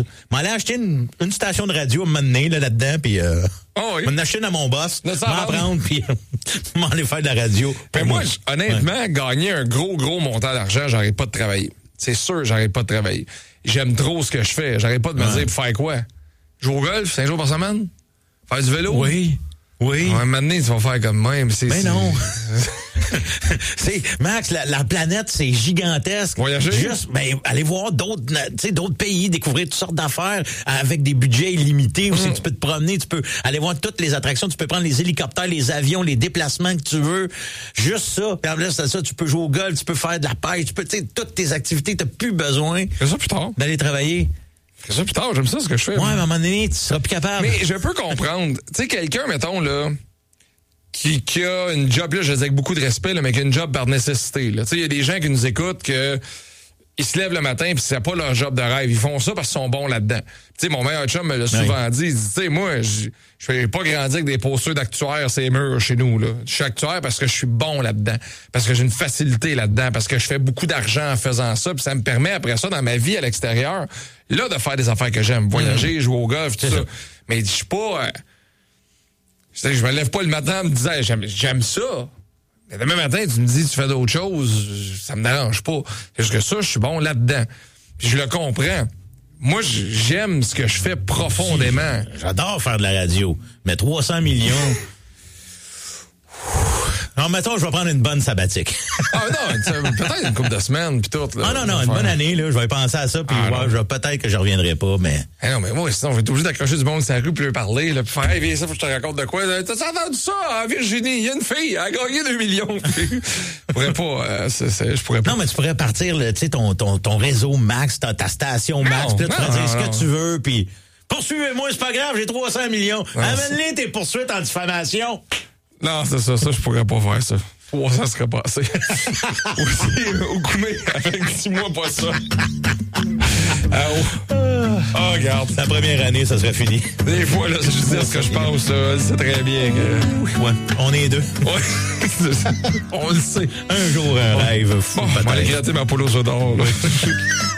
M'allais acheter une station de radio à un moment donné, là-dedans, puis m'en acheter une à mon boss, m'en prendre, puis m'en aller faire de la radio. Ben moi, honnêtement, gagner un gros montant d'argent, j'arrête pas de travailler. C'est sûr, j'arrête pas de travailler. J'aime trop ce que je fais. J'arrête pas de me dire, pour faire quoi? Jouer au golf 5 jours par semaine? Faire du vélo? Oui. À un moment donné, tu vas faire comme même. Non. Max, la planète, c'est gigantesque. Voyager? Juste, aller voir d'autres pays, découvrir toutes sortes d'affaires avec des budgets illimités. Aussi, tu peux te promener, tu peux aller voir toutes les attractions, tu peux prendre les hélicoptères, les avions, les déplacements que tu veux. Juste ça. Puis en plus de ça, tu peux jouer au golf, tu peux faire de la pêche, tu peux, toutes tes activités, t'as plus besoin d'aller travailler. C'est ça plus tard, j'aime ça ce que je fais. Ouais, à un moment donné, tu seras plus capable. Mais je peux comprendre. Tu sais, quelqu'un, mettons, là, qui a une job, là, je le dis avec beaucoup de respect, là, mais qui a une job par nécessité. Tu sais, il y a des gens qui nous écoutent que ils se lèvent le matin puis c'est pas leur job de rêve. Ils font ça parce qu'ils sont bons là-dedans. Tu sais, mon meilleur chum me l'a souvent dit. Il dit, tu sais, moi, je fais pas grandir avec des postures d'actuaires ces murs chez nous, là. Je suis actuaire parce que je suis bon là-dedans. Parce que j'ai une facilité là-dedans. Parce que je fais beaucoup d'argent en faisant ça. Puis ça me permet, après ça, dans ma vie à l'extérieur, là, de faire des affaires que j'aime. Voyager, jouer au golf, tout ça. Mais je suis pas... je me lève pas le matin en me disant, j'aime ça. Mais demain matin, tu me dis, tu fais d'autres choses, ça me dérange pas. C'est juste que ça, je suis bon là-dedans. Puis je le comprends. Moi, j'aime ce que je fais profondément. J'adore faire de la radio, mais 300 millions... Non, mettons, je vais prendre une bonne sabbatique. Peut-être une couple de semaines, puis tout. Là, non, une bonne année, là, je vais penser à ça, puis peut-être que je reviendrai pas, mais... Non, mais moi, sinon, je vais être obligé d'accrocher du monde sur la rue, puis lui parler, là, puis faire, hey, viens ça, faut que je te raconte de quoi. T'as entendu ça, à Virginie? Il y a une fille, elle a gagné 2 millions. Je pourrais pas, je pourrais pas. Non, mais tu pourrais partir, tu sais, ton réseau Max, ta station Max, puis là, tu pourrais dire ce que tu veux, puis poursuivez-moi, c'est pas grave, j'ai 300 millions. Amène-les tes poursuites en diffamation. Non, c'est ça, je pourrais pas faire ça. 300 serait pas assez. Au Koumé, avec 6 mois, pas ça. Regarde. La première année, ça serait fini. Des fois, là, je dis ce que je pense, là, c'est très bien que... Ouais, on est deux. Ouais, on le sait. Un jour, un rêve fou. Bon, je vais aller gratter ma poule aux œufs d'or, là.